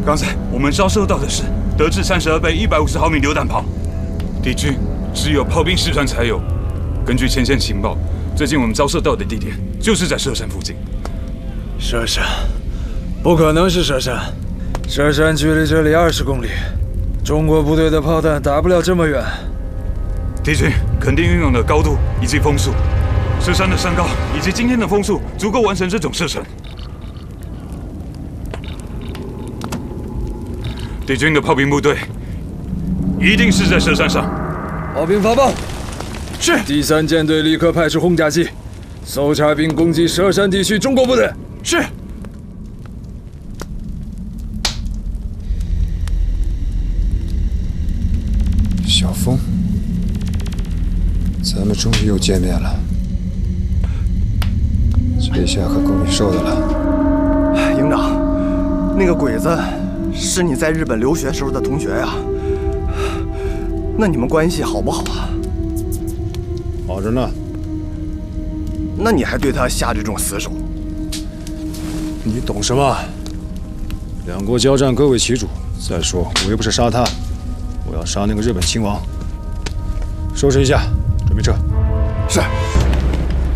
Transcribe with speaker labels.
Speaker 1: 刚才我们招收到的是德制32倍150毫米榴弹炮，敌军只有炮兵师团才有。根据前线情报，最近我们招收到的地点就是在佘山附近。
Speaker 2: 佘山，不可能是佘山。佘山距离这里20公里，中国部队的炮弹打不了这么远。
Speaker 1: 敌军肯定运用了高度以及风速，佘山的山高以及今天的风速足够完成这种射程。敌军的炮兵部队一定是在佘山上。
Speaker 2: 炮兵发报，
Speaker 1: 是。
Speaker 2: 第3舰队立刻派出轰炸机，搜查并攻击佘山地区中国部队。
Speaker 1: 是。
Speaker 3: 小峰，咱们终于又见面了，这下可够你受的了。
Speaker 4: 营长，那个鬼子是你在日本留学时候的同学呀？那你们关系好不好啊？
Speaker 3: 好着呢。
Speaker 4: 那你还对他下这种死手？
Speaker 3: 你懂什么？两国交战，各为其主。再说，我又不是杀他，我要杀那个日本亲王。收拾一下，准备撤。
Speaker 4: 是。